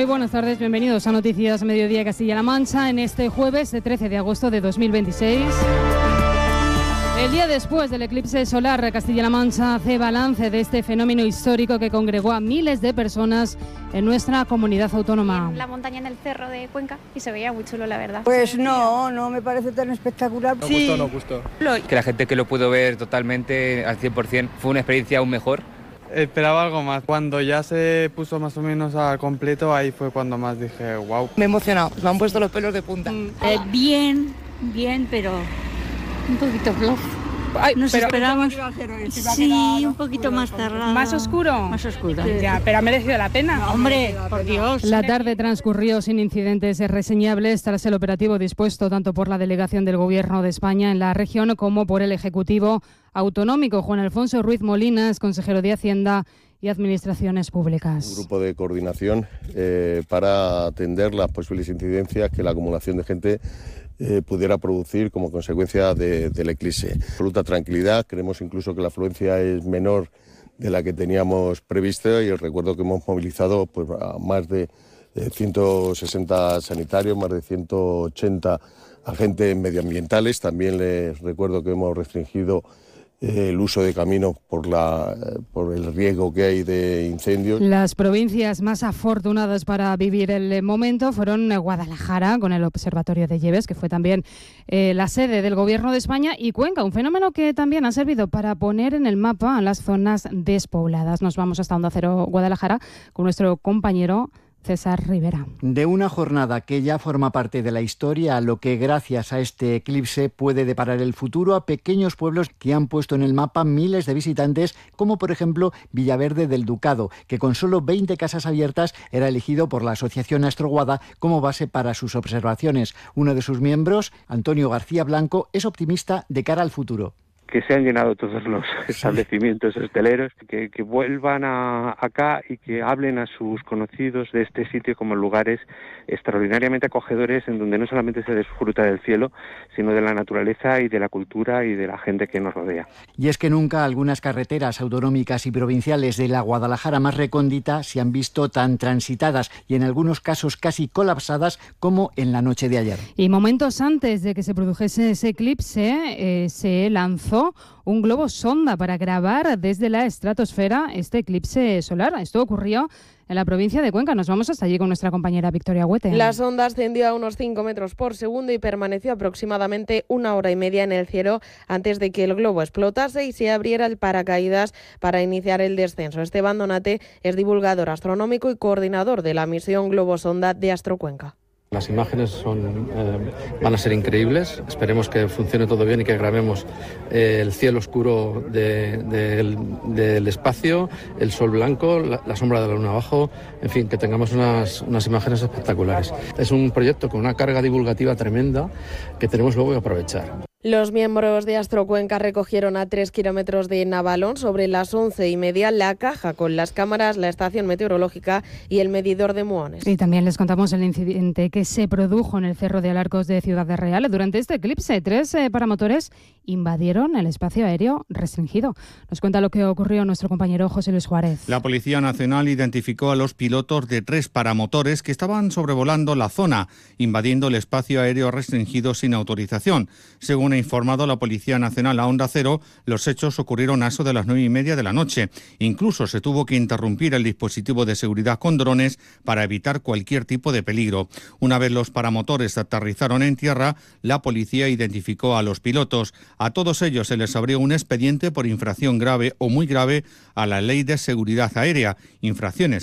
Muy buenas tardes, bienvenidos a Noticias Mediodía Castilla-La Mancha en este jueves, 13 de agosto de 2026. El día después del eclipse solar, Castilla-La Mancha hace balance de este fenómeno histórico que congregó a miles de personas en nuestra comunidad autónoma. En la montaña, en el cerro de Cuenca, y se veía muy chulo, la verdad. Pues no me parece tan espectacular. No gustó. Que la gente que lo pudo ver totalmente al 100% fue una experiencia aún mejor. Esperaba algo más. Cuando ya se puso más o menos a completo, ahí fue cuando más dije, wow. Me he emocionado, me han puesto los pelos de punta. Bien, pero un poquito flojo. Nos esperamos, sí, un poquito más cerrado. ¿Más oscuro? Más oscuro. Ya, pero ha merecido la pena. No, hombre, por Dios. La tarde transcurrió sin incidentes reseñables tras el operativo dispuesto tanto por la delegación del Gobierno de España en la región como por el Ejecutivo Autonómico. Juan Alfonso Ruiz Molinas, consejero de Hacienda y Administraciones Públicas. Un grupo de coordinación para atender las posibles incidencias que la acumulación de gente pudiera producir como consecuencia del eclipse. Absoluta tranquilidad, creemos incluso que la afluencia es menor de la que teníamos prevista y recuerdo que hemos movilizado pues, a más de 160 sanitarios, más de 180 agentes medioambientales. También les recuerdo que hemos restringido el uso de caminos por el riesgo que hay de incendios. Las provincias más afortunadas para vivir el momento fueron Guadalajara, con el Observatorio de Lleves, que fue también la sede del Gobierno de España, y Cuenca, un fenómeno que también ha servido para poner en el mapa las zonas despobladas. Nos vamos hasta Onda Cero Guadalajara con nuestro compañero César Rivera. De una jornada que ya forma parte de la historia, a lo que gracias a este eclipse puede deparar el futuro a pequeños pueblos que han puesto en el mapa miles de visitantes, como por ejemplo Villaverde del Ducado, que con solo 20 casas abiertas era elegido por la Asociación Astroguada como base para sus observaciones. Uno de sus miembros, Antonio García Blanco, es optimista de cara al futuro. Que se han llenado todos los establecimientos hosteleros, que vuelvan acá y que hablen a sus conocidos de este sitio como lugares extraordinariamente acogedores en donde no solamente se disfruta del cielo, sino de la naturaleza y de la cultura y de la gente que nos rodea. Y es que nunca algunas carreteras autonómicas y provinciales de la Guadalajara más recóndita se han visto tan transitadas y en algunos casos casi colapsadas como en la noche de ayer. Y momentos antes de que se produjese ese eclipse, se lanzó un globo sonda para grabar desde la estratosfera este eclipse solar. Esto ocurrió en la provincia de Cuenca. Nos vamos hasta allí con nuestra compañera Victoria Huete. La sonda ascendió a unos 5 metros por segundo y permaneció aproximadamente 1 hora y media en el cielo antes de que el globo explotase y se abriera el paracaídas para iniciar el descenso. Esteban Donate es divulgador astronómico y coordinador de la misión Globosonda de Astrocuenca. Las imágenes van a ser increíbles. Esperemos que funcione todo bien y que grabemos el cielo oscuro del espacio, el sol blanco, la sombra de la luna abajo, en fin, que tengamos unas imágenes espectaculares. Es un proyecto con una carga divulgativa tremenda que tenemos luego que aprovechar. Los miembros de Astrocuenca recogieron a 3 kilómetros de Navalón sobre las 11:30 la caja con las cámaras, la estación meteorológica y el medidor de muones. Y también les contamos el incidente que se produjo en el Cerro de Alarcos de Ciudad Real. Durante este eclipse, 3 paramotores invadieron el espacio aéreo restringido. Nos cuenta lo que ocurrió nuestro compañero José Luis Juárez. La Policía Nacional identificó a los pilotos de 3 paramotores que estaban sobrevolando la zona, invadiendo el espacio aéreo restringido sin autorización. Según ha informado la Policía Nacional a Onda Cero, los hechos ocurrieron a eso de las 9:30 de la noche. Incluso se tuvo que interrumpir el dispositivo de seguridad con drones para evitar cualquier tipo de peligro. Una vez los paramotores aterrizaron en tierra, la policía identificó a los pilotos. A todos ellos se les abrió un expediente por infracción grave o muy grave a la Ley de Seguridad Aérea, infracciones